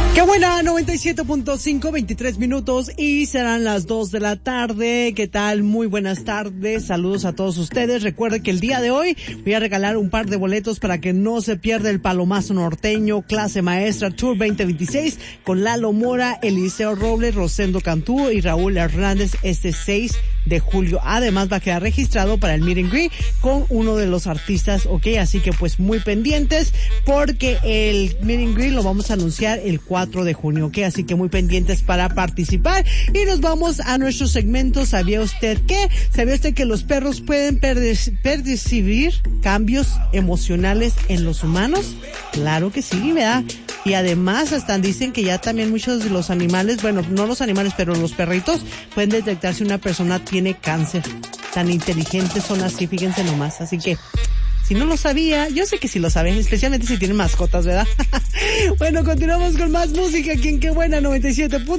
Qué buena, 97.5, 23 minutos y serán las 2 de la tarde. ¿Qué tal? Muy buenas tardes. Saludos a todos ustedes. Recuerden que el día de hoy voy a regalar un par de boletos para que no se pierda el Palomazo Norteño Clase Maestra Tour 2026 con Lalo Mora, Eliseo Robles, Rosendo Cantú y Raúl Hernández este 6 de julio. Además va a quedar registrado para el Meet and Greet con uno de los artistas, ok, así que pues muy pendientes porque el Meet and Greet lo vamos a anunciar el 4 de junio, ok, así que muy pendientes para participar. Y nos vamos a nuestro segmento ¿Sabía usted qué? ¿Sabía usted que los perros pueden percibir cambios emocionales en los humanos? Claro que sí, ¿verdad? Y además hasta dicen que ya también muchos de los animales, bueno, no los animales, pero los perritos pueden detectar si una persona tiene cáncer. Tan inteligentes son así, fíjense nomás. Así que, si no lo sabía, yo sé que sí lo saben, especialmente si tienen mascotas, ¿verdad? Bueno, continuamos con más música aquí en Qué Buena 97.